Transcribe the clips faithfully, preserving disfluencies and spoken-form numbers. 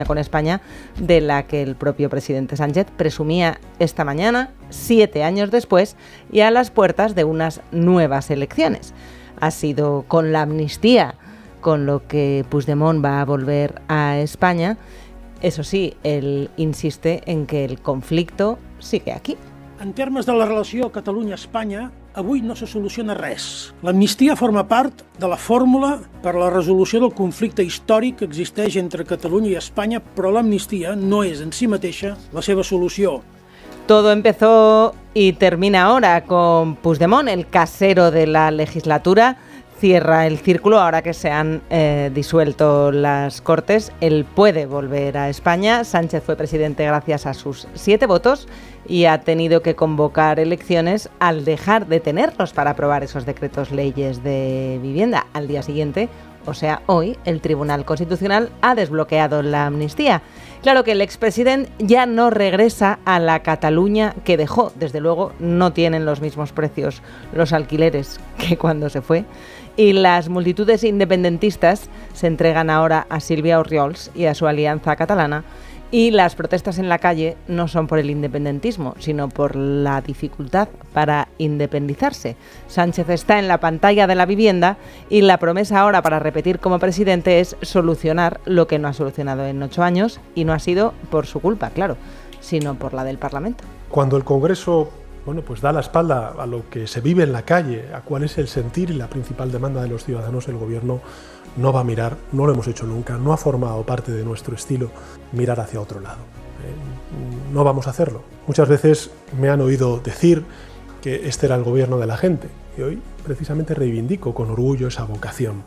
con España, de la que el propio presidente Sánchez presumía esta mañana, siete años después, y a las puertas de unas nuevas elecciones. Ha sido con la amnistía con lo que Puigdemont va a volver a España. Eso sí, él insiste en que el conflicto sigue aquí. En termes de la relació Catalunya-Espanya, avui no se soluciona res. L'amnistia forma part de la fórmula per a la resolució del conflicte històric que existeix entre Catalunya i Espanya, però l'amnistia no és en si mateixa la seva solució. Todo empezó y termina ahora con Puigdemont, el casero de la legislatura. Cierra el círculo ahora que se han eh, disuelto las Cortes. Él puede volver a España. Sánchez fue presidente gracias a sus siete votos y ha tenido que convocar elecciones al dejar de tenerlos para aprobar esos decretos leyes de vivienda. Al día siguiente, o sea, hoy, el Tribunal Constitucional ha desbloqueado la amnistía. Claro que el expresidente ya no regresa a la Cataluña que dejó. Desde luego no tienen los mismos precios los alquileres que cuando se fue. Y las multitudes independentistas se entregan ahora a Sílvia Orriols y a su alianza catalana. Y las protestas en la calle no son por el independentismo, sino por la dificultad para independizarse. Sánchez está en la pantalla de la vivienda y la promesa ahora para repetir como presidente es solucionar lo que no ha solucionado en ocho años, y no ha sido por su culpa, claro, sino por la del Parlamento. Cuando el Congreso bueno, pues da la espalda a lo que se vive en la calle, a cuál es el sentir y la principal demanda de los ciudadanos, el Gobierno no va a mirar, no lo hemos hecho nunca, no ha formado parte de nuestro estilo mirar hacia otro lado. Eh, no vamos a hacerlo. Muchas veces me han oído decir que este era el gobierno de la gente, y hoy precisamente reivindico con orgullo esa vocación.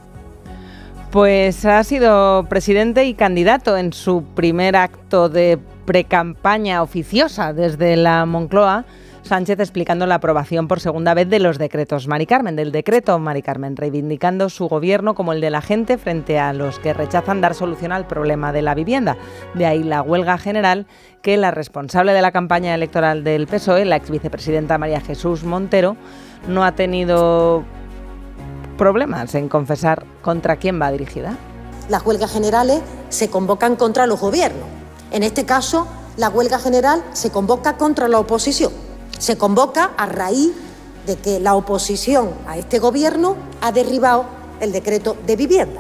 Pues ha sido presidente y candidato en su primer acto de precampaña oficiosa desde la Moncloa. Sánchez explicando la aprobación por segunda vez de los decretos Mari Carmen, del decreto Mari Carmen, reivindicando su gobierno como el de la gente frente a los que rechazan dar solución al problema de la vivienda. De ahí la huelga general que la responsable de la campaña electoral del P S O E, la exvicepresidenta María Jesús Montero, no ha tenido problemas en confesar contra quién va dirigida. Las huelgas generales se convocan contra los gobiernos. En este caso, la huelga general se convoca contra la oposición. Se convoca a raíz de que la oposición a este gobierno ha derribado el decreto de vivienda.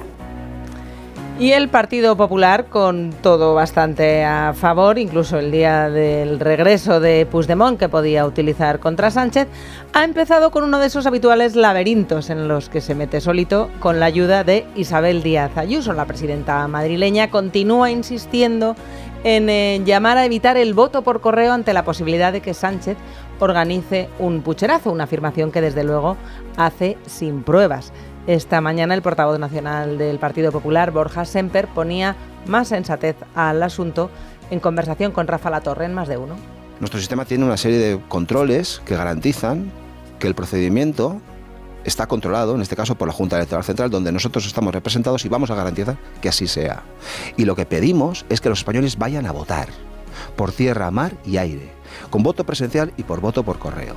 Y el Partido Popular, con todo bastante a favor, incluso el día del regreso de Puigdemont, que podía utilizar contra Sánchez, ha empezado con uno de esos habituales laberintos en los que se mete solito con la ayuda de Isabel Díaz Ayuso. La presidenta madrileña continúa insistiendo en eh, llamar a evitar el voto por correo ante la posibilidad de que Sánchez organice un pucherazo, una afirmación que desde luego hace sin pruebas. Esta mañana el portavoz nacional del Partido Popular, Borja Semper, ponía más sensatez al asunto en conversación con Rafa Latorre en Más de Uno. Nuestro sistema tiene una serie de controles que garantizan que el procedimiento está controlado, en este caso por la Junta Electoral Central, donde nosotros estamos representados, y vamos a garantizar que así sea. Y lo que pedimos es que los españoles vayan a votar, por tierra, mar y aire, con voto presencial y por voto por correo.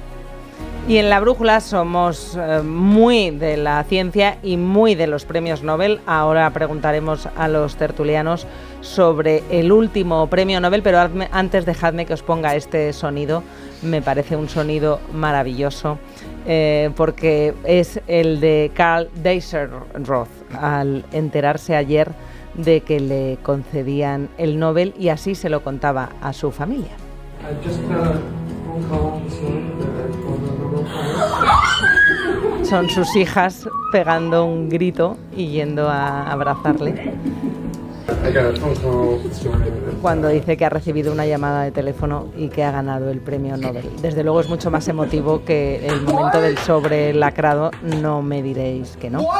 Y en La Brújula somos eh, muy de la ciencia y muy de los premios Nobel. Ahora preguntaremos a los tertulianos sobre el último premio Nobel, pero hazme, antes dejadme que os ponga este sonido. Me parece un sonido maravilloso, eh, porque es el de Karl Daeserroth, al enterarse ayer de que le concedían el Nobel, y así se lo contaba a su familia. Son sus hijas pegando un grito y yendo a abrazarle cuando dice que ha recibido una llamada de teléfono y que ha ganado el premio Nobel. Desde luego es mucho más emotivo que el momento del sobre lacrado, no me diréis que no.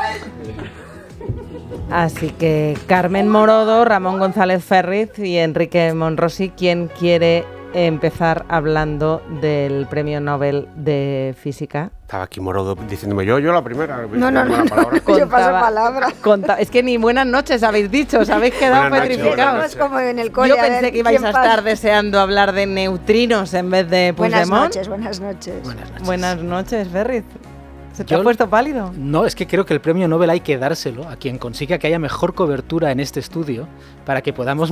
Así que Carmen Morodo, Ramón González Ferriz y Enrique Monrosi, ¿quién quiere empezar hablando del premio Nobel de Física? Estaba aquí Morodo diciéndome yo, yo la primera. No, no, no, no. Contaba, yo paso palabra. Contaba, es que ni buenas noches habéis dicho, os habéis quedado petrificados. Como en el cole, yo pensé que ibais a estar pasa? deseando hablar de neutrinos en vez de Puigdemont. Buenas noches, buenas noches. Buenas noches, buenas noches Ferriz. ¿Se te Yo, ha puesto pálido? No, es que creo que el premio Nobel hay que dárselo a quien consiga que haya mejor cobertura en este estudio para que podamos